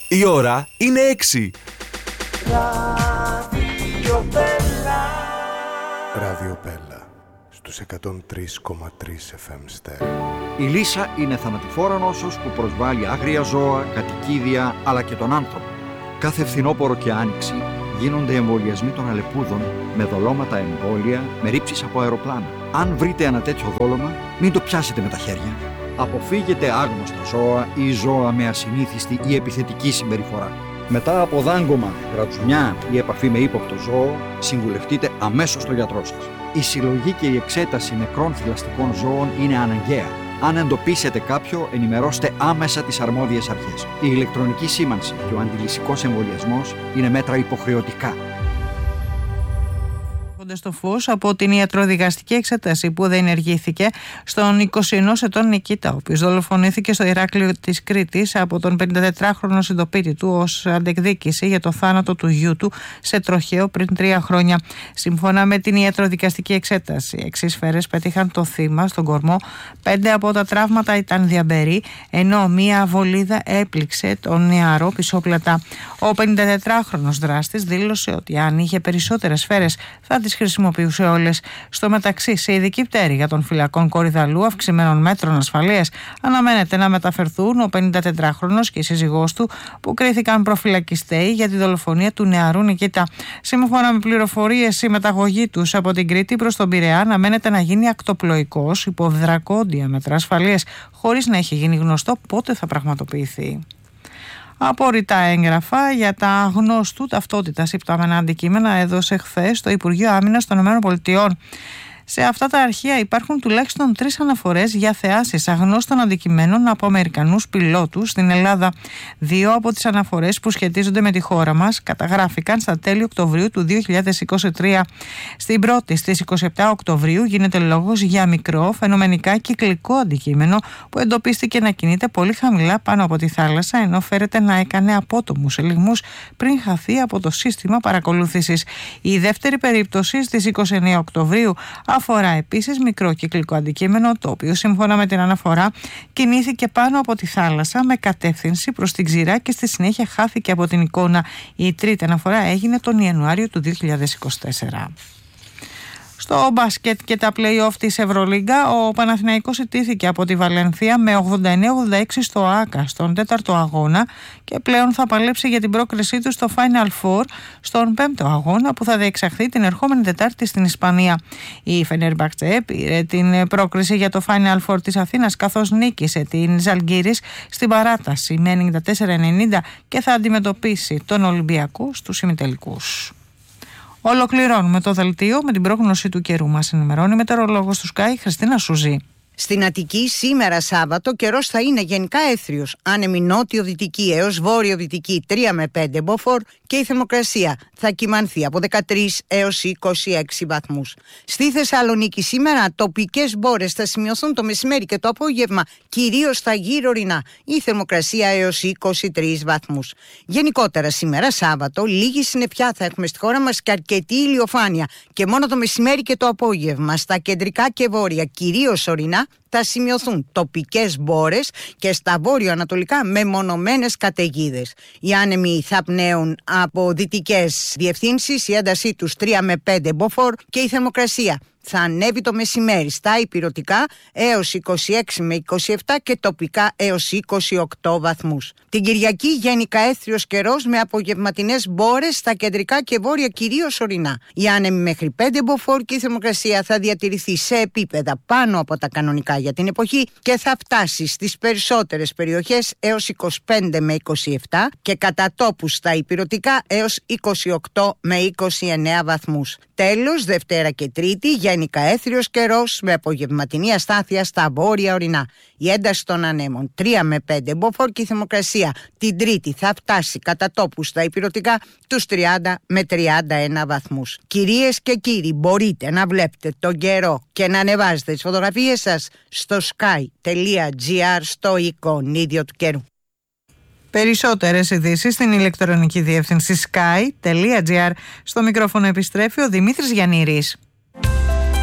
Η ώρα είναι 6. Ράδιο Πέλα στους 103,3 FM στέρεο. Η λύσα είναι θανατηφόρα νόσος που προσβάλλει άγρια ζώα, κατοικίδια αλλά και τον άνθρωπο. Κάθε φθινόπωρο και άνοιξη γίνονται εμβολιασμοί των αλεπούδων με δολώματα εμβόλια, με ρήψεις από αεροπλάνα. Αν βρείτε ένα τέτοιο δόλωμα, μην το πιάσετε με τα χέρια. Αποφύγετε άγνωστα ζώα ή ζώα με ασυνήθιστη ή επιθετική συμπεριφορά. Μετά από δάγκωμα, γρατσουνιά ή επαφή με ύποπτο ζώο, συμβουλευτείτε αμέσως τον γιατρό σας. Η συλλογή και η εξέταση νεκρών θηλαστικών ζώων είναι αναγκαία. Αν εντοπίσετε κάποιο, ενημερώστε άμεσα τις αρμόδιες αρχές. Η ηλεκτρονική σήμανση και ο αντιλυσικός εμβολιασμός είναι μέτρα υποχρεωτικά. Στο φως από την ιατροδικαστική εξέταση που διενεργήθηκε στον 21 ετών Νικήτα, ο οποίος δολοφονήθηκε στο Ηράκλειο της Κρήτης από τον 54χρονο συντοπίτη του ως αντεκδίκηση για το θάνατο του γιού του σε τροχαίο πριν 3 χρόνια. Σύμφωνα με την ιατροδικαστική εξέταση, 6 σφαίρες πέτυχαν το θύμα στον κορμό, 5 από τα τραύματα ήταν διαμπερή, ενώ μία βολίδα έπληξε τον νεαρό πισόπλατα. Ο 54χρονος δράστης δήλωσε ότι αν είχε περισσότερες σφαίρες θα τις χρησιμοποιούσε όλες. Στο μεταξύ, σε ειδική πτέρυγα των φυλακών Κορυδαλού αυξημένων μέτρων ασφαλείας αναμένεται να μεταφερθούν ο 54χρονος και η σύζυγός του, που κρίθηκαν προφυλακιστέοι για τη δολοφονία του νεαρού Νικήτα. Σύμφωνα με πληροφορίες, η μεταγωγή τους από την Κρήτη προς τον Πειραιά αναμένεται να γίνει ακτοπλοϊκός υπό δρακόντια μέτρα ασφαλείας, χωρίς να έχει γίνει γνωστό πότε θα πραγματοποιηθεί. Απορριτά έγγραφα για τα αγνώστου ταυτότητας υπτάμενα αντικείμενα έδωσε χθες το Υπουργείο Άμυνας των ΗΠΑ. Σε αυτά τα αρχεία υπάρχουν τουλάχιστον 3 αναφορές για θεάσεις αγνώστων αντικειμένων από Αμερικανούς πιλότους στην Ελλάδα. 2 από τις αναφορές που σχετίζονται με τη χώρα μας καταγράφηκαν στα τέλη Οκτωβρίου του 2023. Στην πρώτη, στις 27 Οκτωβρίου, γίνεται λόγος για μικρό, φαινομενικά κυκλικό αντικείμενο που εντοπίστηκε να κινείται πολύ χαμηλά πάνω από τη θάλασσα, ενώ φέρεται να έκανε απότομους ελιγμούς πριν χαθεί από το σύστημα παρακολούθησης. Η δεύτερη περίπτωση, στις 29 Οκτωβρίου, αφορά επίσης μικρό κυκλικό αντικείμενο, το οποίο σύμφωνα με την αναφορά κινήθηκε πάνω από τη θάλασσα με κατεύθυνση προς την ξηρά και στη συνέχεια χάθηκε από την εικόνα. Η τρίτη αναφορά έγινε τον Ιανουάριο του 2024. Στο μπάσκετ και τα play-off της Ευρωλίγκα, ο Παναθηναϊκός ιτήθηκε από τη Βαλενθία με 89-86 στο ΆΚΑ στον 4ο αγώνα και πλέον θα παλέψει για την πρόκρισή του στο Final Four στον 5ο αγώνα που θα διεξαχθεί την ερχόμενη Τετάρτη στην Ισπανία. Η Φενέρμπαχτσε πήρε την πρόκριση για το Final Four της Αθήνας, καθώς νίκησε την Ζαλγκίρις στην παράταση με 94-90 και θα αντιμετωπίσει τον Ολυμπιακό στους ημιτελικούς. Ολοκληρώνουμε το δελτίο με την πρόγνωση του καιρού. Μας ενημερώνει η μετεωρολόγος του Sky, Χριστίνα Σουζή. Στην Αττική σήμερα Σάββατο καιρός θα είναι γενικά έθριος, άνεμη νότιο-δυτική έως βόρειο-δυτική 3 με 5 μποφόρ και η θερμοκρασία θα κυμανθεί από 13 έως 26 βαθμούς. Στη Θεσσαλονίκη σήμερα τοπικές μπόρες θα σημειωθούν το μεσημέρι και το απόγευμα, κυρίως στα γύρω ορεινά, η θερμοκρασία έως 23 βαθμούς. Γενικότερα σήμερα Σάββατο λίγη συννεφιά θα έχουμε στη χώρα μας και αρκετή ηλιοφάνεια και μόνο το μεσημέρι και το απόγευμα στα κεντρικά και βόρεια, κυρίως ορεινά, θα σημειωθούν τοπικές μπόρες και στα βόρειο-ανατολικά μεμονωμένες καταιγίδες. Οι άνεμοι θα πνέουν από δυτικές διευθύνσεις, η έντασή τους 3 με 5 μποφόρ και η θερμοκρασία θα ανέβει το μεσημέρι στα ηπειρωτικά έως 26 με 27 και τοπικά έως 28 βαθμούς. Την Κυριακή γενικά έθριος καιρός με απογευματινές μπόρες στα κεντρικά και βόρεια κυρίως ορεινά. Οι άνεμοι μέχρι 5 μποφόρ και η θερμοκρασία θα διατηρηθεί σε επίπεδα πάνω από τα κανονικά για την εποχή και θα φτάσει στις περισσότερες περιοχές έως 25 με 27 και κατά τόπους στα ηπειρωτικά έως 28 με 29 βαθμούς. Τέλος, Δευτέρα και Τρίτη γενικά έθριος καιρός με απογευματινή αστάθεια στα βόρεια ορεινά. Η ένταση των ανέμων 3 με 5 μποφόρ και η θερμοκρασία την Τρίτη θα φτάσει κατά τόπους στα ηπειρωτικά τους 30 με 31 βαθμούς. Κυρίες και κύριοι, μπορείτε να βλέπετε τον καιρό και να ανεβάζετε τις φωτογραφίες σας στο sky.gr στο εικονίδιο του καιρού. Περισσότερες ειδήσεις στην ηλεκτρονική διεύθυνση sky.gr. Στο μικρόφωνο επιστρέφει ο Δημήτρης Γιαννήρης.